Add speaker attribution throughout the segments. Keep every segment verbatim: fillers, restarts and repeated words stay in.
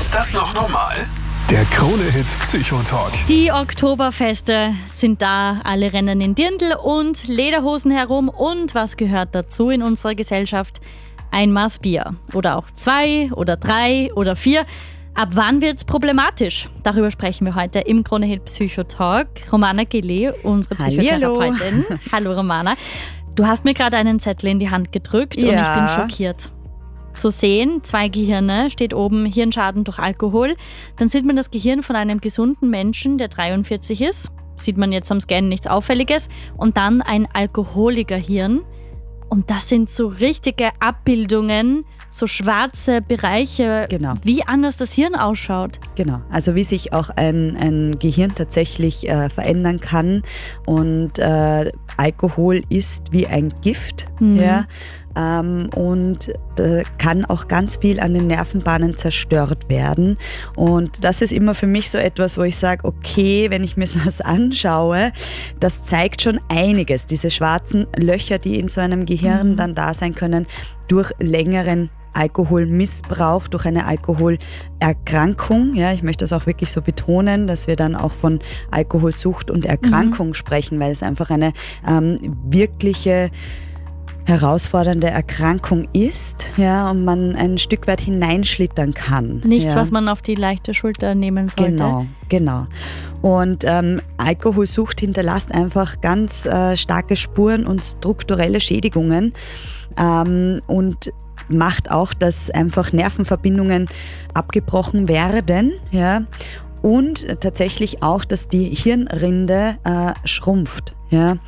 Speaker 1: Ist das noch normal? Der Krone-Hit Psychotalk.
Speaker 2: Die Oktoberfeste sind da, alle rennen in Dirndl und Lederhosen herum. Und was gehört dazu in unserer Gesellschaft? Ein Maß Bier. Oder auch zwei oder drei oder vier. Ab wann wird's problematisch? Darüber sprechen wir heute im Krone-Hit Psychotalk. Romana Gillet, unsere Psychotherapeutin.
Speaker 3: Hallo.
Speaker 2: Hallo Romana. Du hast mir gerade einen Zettel in die Hand gedrückt
Speaker 3: Ja.
Speaker 2: und ich bin schockiert. Zu sehen, zwei Gehirne, steht oben Hirnschaden durch Alkohol. Dann sieht man das Gehirn von einem gesunden Menschen, der dreiundvierzig ist. Sieht man jetzt am Scan nichts Auffälliges. Und dann ein Alkoholikerhirn. Und das sind so richtige Abbildungen, so schwarze Bereiche,
Speaker 3: Genau.
Speaker 2: wie anders das Hirn ausschaut.
Speaker 3: Genau, also wie sich auch ein, ein Gehirn tatsächlich äh, verändern kann. Und äh, Alkohol ist wie ein Gift.
Speaker 2: Mhm.
Speaker 3: Ja, ähm, und äh, kann auch ganz viel an den Nervenbahnen zerstört werden. Und das ist immer für mich so etwas, wo ich sage, okay, wenn ich mir das anschaue, das zeigt schon einiges. Diese schwarzen Löcher, die in so einem Gehirn
Speaker 2: Mhm.
Speaker 3: dann da sein können, durch längeren Alkoholmissbrauch, durch eine Alkoholerkrankung. Ja, ich möchte das auch wirklich so betonen, dass wir dann auch von Alkoholsucht und Erkrankung
Speaker 2: Mhm.
Speaker 3: sprechen, weil es einfach eine ähm, wirkliche herausfordernde Erkrankung ist, ja, und man ein Stück weit hineinschlittern kann.
Speaker 2: Nichts,
Speaker 3: ja.
Speaker 2: was man auf die leichte Schulter nehmen sollte.
Speaker 3: Genau, genau. Und ähm, Alkoholsucht hinterlässt einfach ganz äh, starke Spuren und strukturelle Schädigungen ähm, und macht auch, dass einfach Nervenverbindungen abgebrochen werden, ja, und tatsächlich auch, dass die Hirnrinde äh, schrumpft. Ja,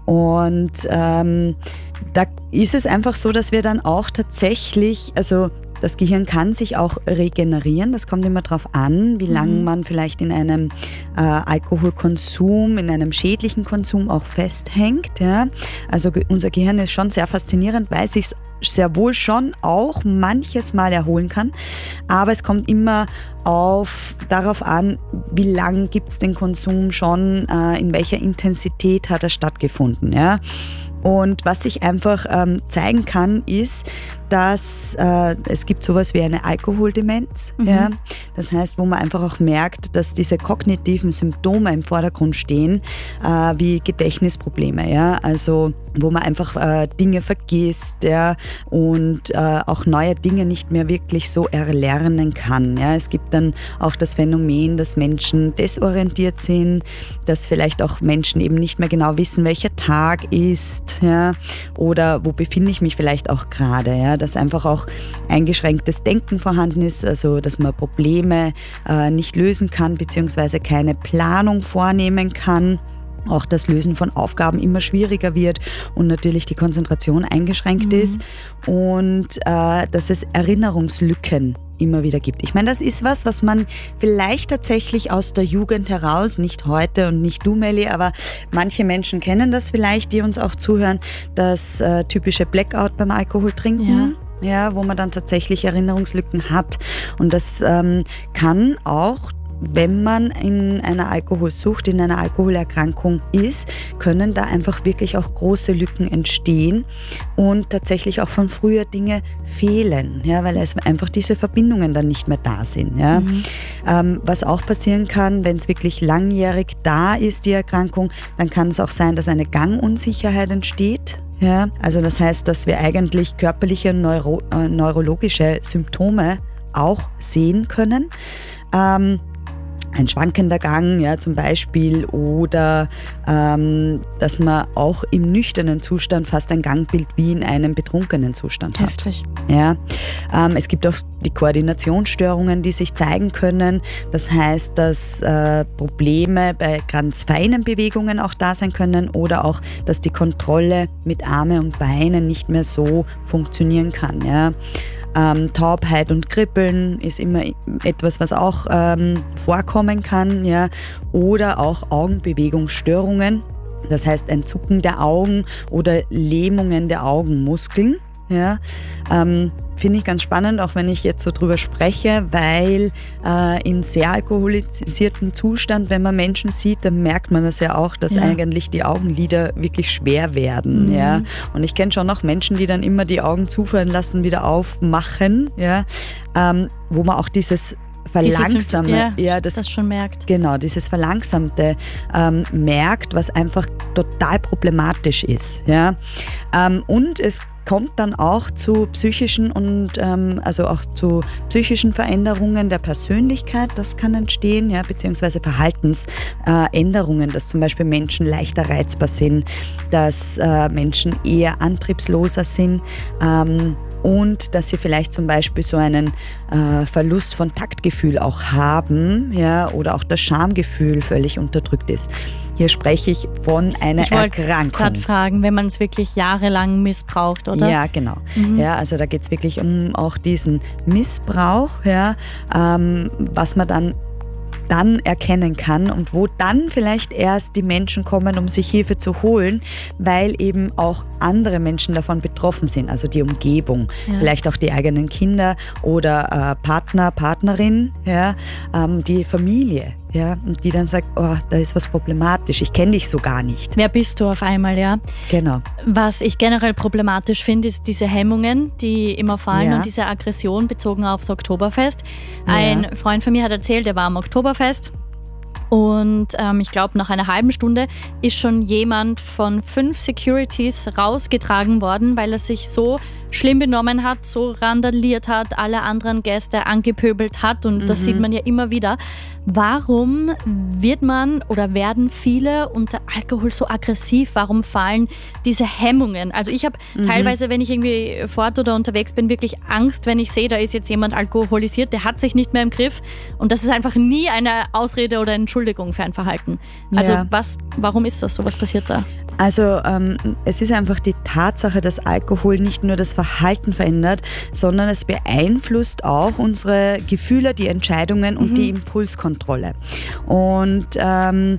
Speaker 3: und ähm, da ist es einfach so, dass wir dann auch tatsächlich, also das Gehirn kann sich auch regenerieren. Das kommt immer darauf an, wie lange
Speaker 2: Mhm.
Speaker 3: man vielleicht in einem äh, Alkoholkonsum, in einem schädlichen Konsum auch festhängt. Ja. Also ge- unser Gehirn ist schon sehr faszinierend, weil es sich sehr wohl schon auch manches Mal erholen kann. Aber es kommt immer auf, darauf an, wie lang gibt es den Konsum schon, äh, in welcher Intensität hat er stattgefunden. Ja. Und was sich einfach ähm, zeigen kann, ist, dass äh, es gibt sowas wie eine Alkoholdemenz.
Speaker 2: Mhm.
Speaker 3: Ja? Das heißt, wo man einfach auch merkt, dass diese kognitiven Symptome im Vordergrund stehen, äh, wie Gedächtnisprobleme. Ja? Also wo man einfach äh, Dinge vergisst, ja? Und äh, auch neue Dinge nicht mehr wirklich so erlernen kann. Ja? Es gibt dann auch das Phänomen, dass Menschen desorientiert sind, dass vielleicht auch Menschen eben nicht mehr genau wissen, welcher Tag ist, ja? Oder wo befinde ich mich vielleicht auch gerade. Ja? Dass einfach auch eingeschränktes Denken vorhanden ist, also dass man Probleme äh, nicht lösen kann, beziehungsweise keine Planung vornehmen kann. Auch das Lösen von Aufgaben immer schwieriger wird und natürlich die Konzentration eingeschränkt
Speaker 2: Mhm.
Speaker 3: ist und äh, dass es Erinnerungslücken immer wieder gibt. Ich meine, das ist was, was man vielleicht tatsächlich aus der Jugend heraus, nicht heute und nicht du, Melli, aber manche Menschen kennen das vielleicht, die uns auch zuhören, das äh, typische Blackout beim Alkohol trinken. Ja. Ja, wo man dann tatsächlich Erinnerungslücken hat. Und das ähm, kann auch, wenn man in einer Alkoholsucht, in einer Alkoholerkrankung ist, können da einfach wirklich auch große Lücken entstehen und tatsächlich auch von früher Dinge fehlen, ja, weil es einfach diese Verbindungen dann nicht mehr da sind. Ja.
Speaker 2: Mhm.
Speaker 3: Ähm, was auch passieren kann, wenn es wirklich langjährig da ist, die Erkrankung, dann kann es auch sein, dass eine Gangunsicherheit entsteht. Ja, also das heißt, dass wir eigentlich körperliche, neuro, äh, neurologische Symptome auch sehen können. Ähm, ein schwankender Gang, ja, zum Beispiel, oder ähm, dass man auch im nüchternen Zustand fast ein Gangbild wie in einem betrunkenen Zustand hat.
Speaker 2: Heftig.
Speaker 3: Ja, ähm, es gibt auch die Koordinationsstörungen, die sich zeigen können. Das heißt, dass äh, Probleme bei ganz feinen Bewegungen auch da sein können oder auch, dass die Kontrolle mit Arme und Beinen nicht mehr so funktionieren kann. Ja. Ähm, Taubheit und Kribbeln ist immer etwas, was auch ähm, vorkommen kann, ja. Oder auch Augenbewegungsstörungen. Das heißt ein Zucken der Augen oder Lähmungen der Augenmuskeln. Ja, ähm, finde ich ganz spannend, auch wenn ich jetzt so drüber spreche, weil äh, in sehr alkoholisiertem Zustand, wenn man Menschen sieht, dann merkt man das ja auch, dass
Speaker 2: Ja.
Speaker 3: eigentlich die Augenlider wirklich schwer werden.
Speaker 2: Mhm.
Speaker 3: Ja. Und ich kenne schon noch Menschen, die dann immer die Augen zufallen lassen, wieder aufmachen, ja, ähm, wo man auch dieses Verlangsame,
Speaker 2: ja,
Speaker 3: ja, das,
Speaker 2: das schon merkt.
Speaker 3: Genau, dieses Verlangsamte ähm, merkt, was einfach total problematisch ist. Ja? Ähm, und es kommt dann auch zu psychischen und ähm, also auch zu psychischen Veränderungen der Persönlichkeit, das kann entstehen, ja, beziehungsweise Verhaltensänderungen, äh, dass zum Beispiel Menschen leichter reizbar sind, dass äh, Menschen eher antriebsloser sind, ähm, und dass sie vielleicht zum Beispiel so einen äh, Verlust von Taktgefühl auch haben, ja, oder auch das Schamgefühl völlig unterdrückt ist. Hier spreche ich von einer
Speaker 2: ich Erkrankung. Ich wollte gerade fragen, wenn man es wirklich jahrelang missbraucht, oder?
Speaker 3: Ja, genau. Mhm. Ja, also da geht es wirklich um auch diesen Missbrauch, ja, ähm, was man dann dann erkennen kann und wo dann vielleicht erst die Menschen kommen, um sich Hilfe zu holen, weil eben auch andere Menschen davon betroffen sind, also die Umgebung, ja. Vielleicht auch die eigenen Kinder oder äh, Partner, Partnerin, ja, ähm, die Familie, ja, und die dann sagt, oh, da ist was problematisch, ich kenne dich so gar nicht.
Speaker 2: Wer bist du auf einmal, ja?
Speaker 3: Genau.
Speaker 2: Was ich generell problematisch finde, ist diese Hemmungen, die immer fallen,
Speaker 3: Ja.
Speaker 2: und diese Aggression bezogen aufs Oktoberfest.
Speaker 3: Ja.
Speaker 2: Ein Freund von mir hat erzählt, er war am Oktoberfest und ähm, ich glaube, nach einer halben Stunde ist schon jemand von fünf Securities rausgetragen worden, weil er sich so schlimm benommen hat, so randaliert hat, alle anderen Gäste angepöbelt hat, und das
Speaker 3: Mhm.
Speaker 2: sieht man ja immer wieder. Warum wird man oder werden viele unter Alkohol so aggressiv? Warum fallen diese Hemmungen? Also ich habe
Speaker 3: Mhm.
Speaker 2: teilweise, wenn ich irgendwie fort oder unterwegs bin, wirklich Angst, wenn ich sehe, da ist jetzt jemand alkoholisiert, der hat sich nicht mehr im Griff, und das ist einfach nie eine Ausrede oder Entschuldigung für ein Verhalten. Also
Speaker 3: Ja.
Speaker 2: was, warum ist das so? Was passiert da?
Speaker 3: Also ähm, es ist einfach die Tatsache, dass Alkohol nicht nur das Verhalten verändert, sondern es beeinflusst auch unsere Gefühle, die Entscheidungen und
Speaker 2: Mhm.
Speaker 3: die Impulskontrolle. Und ähm,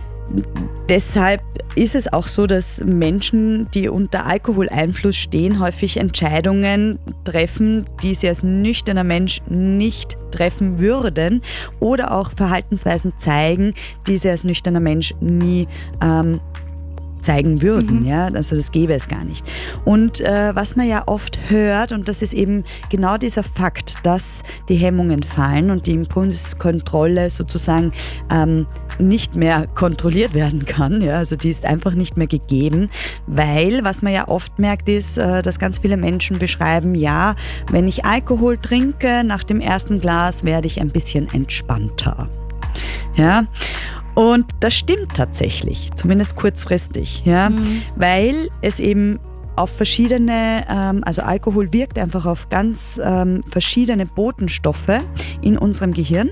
Speaker 3: deshalb ist es auch so, dass Menschen, die unter Alkoholeinfluss stehen, häufig Entscheidungen treffen, die sie als nüchterner Mensch nicht treffen würden, oder auch Verhaltensweisen zeigen, die sie als nüchterner Mensch nie ähm, zeigen würden,
Speaker 2: Mhm.
Speaker 3: ja, also das gäbe es gar nicht. Und äh, was man ja oft hört, und das ist eben genau dieser Fakt, dass die Hemmungen fallen und die Impulskontrolle sozusagen ähm, nicht mehr kontrolliert werden kann, ja, also die ist einfach nicht mehr gegeben, weil, was man ja oft merkt, ist, äh, dass ganz viele Menschen beschreiben, ja, wenn ich Alkohol trinke, nach dem ersten Glas werde ich ein bisschen entspannter, ja. Und das stimmt tatsächlich, zumindest kurzfristig, ja,
Speaker 2: Mhm.
Speaker 3: weil es eben auf verschiedene, ähm, also Alkohol wirkt einfach auf ganz ähm, verschiedene Botenstoffe in unserem Gehirn,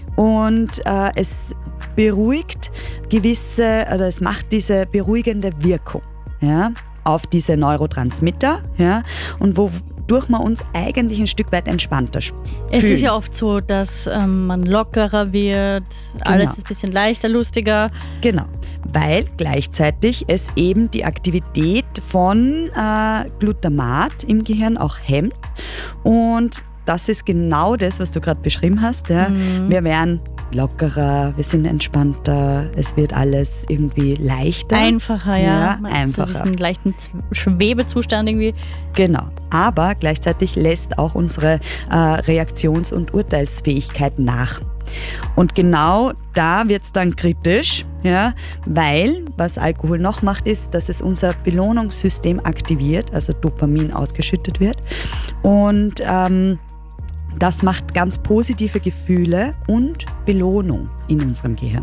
Speaker 3: und äh, es beruhigt gewisse, also es macht diese beruhigende Wirkung, ja, auf diese Neurotransmitter, ja, und wodurch man uns eigentlich ein Stück weit entspannter fühlen.
Speaker 2: Es ist ja oft so, dass ähm, man lockerer wird, alles ist ein bisschen leichter, lustiger.
Speaker 3: Genau, weil gleichzeitig es eben die Aktivität von äh, Glutamat im Gehirn auch hemmt, und das ist genau das, was du gerade beschrieben hast. Ja.
Speaker 2: Mhm.
Speaker 3: Wir werden lockerer, wir sind entspannter, es wird alles irgendwie leichter.
Speaker 2: Einfacher, ja.
Speaker 3: Ja,
Speaker 2: Man hat
Speaker 3: einfacher.
Speaker 2: So diesen leichten Z- Schwebezustand irgendwie.
Speaker 3: Genau, aber gleichzeitig lässt auch unsere äh, Reaktions- und Urteilsfähigkeit nach. Und genau da wird es dann kritisch, ja, weil was Alkohol noch macht, ist, dass es unser Belohnungssystem aktiviert, also Dopamin ausgeschüttet wird. Und ähm, das macht ganz positive Gefühle und Belohnung in unserem Gehirn.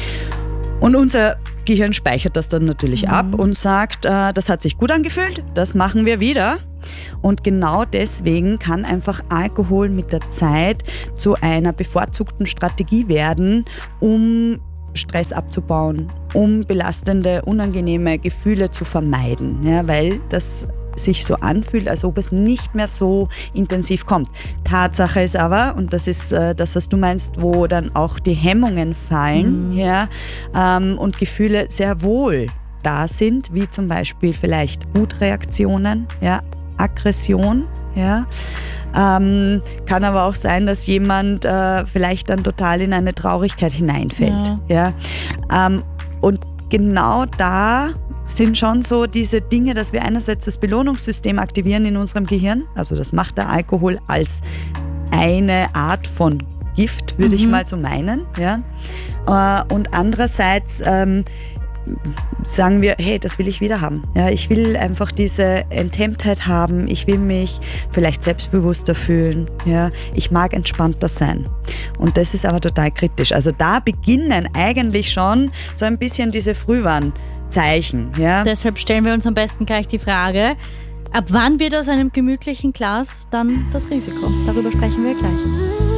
Speaker 3: Und unser Gehirn speichert das dann natürlich
Speaker 2: Mhm.
Speaker 3: ab und sagt, äh, das hat sich gut angefühlt, das machen wir wieder. Und genau deswegen kann einfach Alkohol mit der Zeit zu einer bevorzugten Strategie werden, um Stress abzubauen, um belastende, unangenehme Gefühle zu vermeiden, ja, weil das sich so anfühlt, als ob es nicht mehr so intensiv kommt. Tatsache ist aber, und das ist äh, das, was du meinst, wo dann auch die Hemmungen fallen,
Speaker 2: Mhm.
Speaker 3: ja, ähm, und Gefühle sehr wohl da sind, wie zum Beispiel vielleicht Wutreaktionen, ja, Aggression, ja. Ähm, kann aber auch sein, dass jemand äh, vielleicht dann total in eine Traurigkeit hineinfällt. Ja. Ja. Ähm, und genau da sind schon so diese Dinge, dass wir einerseits das Belohnungssystem aktivieren in unserem Gehirn, also das macht der Alkohol als eine Art von Gift, würde
Speaker 2: Mhm.
Speaker 3: ich mal so meinen. Ja? Äh, und andererseits ähm, sagen wir, hey, das will ich wieder haben. Ja, ich will einfach diese Enthemmtheit haben, ich will mich vielleicht selbstbewusster fühlen. Ja, ich mag entspannter sein. Und das ist aber total kritisch. Also da beginnen eigentlich schon so ein bisschen diese Frühwarnzeichen. Ja.
Speaker 2: Deshalb stellen wir uns am besten gleich die Frage, ab wann wird aus einem gemütlichen Glas dann das Risiko? Darüber sprechen wir gleich.